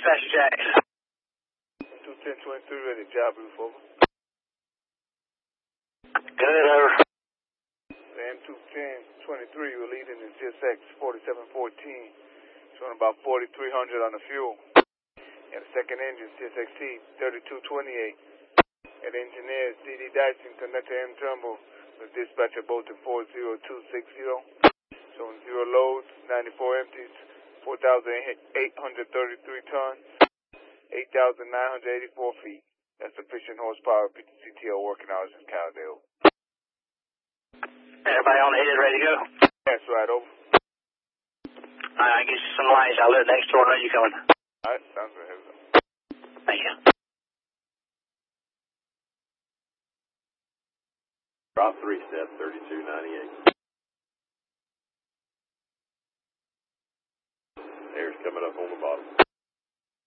Dispatch Jack. 210-23 ready, job roof over. Good, over. And 210-23, we're leading in CSX 4714. Showing about 4,300 on the fuel. And the second engine, CSXT 3228. And engineer CD Dyson, conductor M Trumbull, with dispatcher Bolton 40260. Showing 0 loads, 94 empties, 4,833 tons, 8,984 feet. That's sufficient horsepower, CTO working hours in Caldale. Everybody on the head, ready to go? That's right, over. Alright, get you some lights. I'll live next door. Know you coming. Alright, sounds good. Thank you. Drop 3 step, 3298. Air's coming up on the bottom.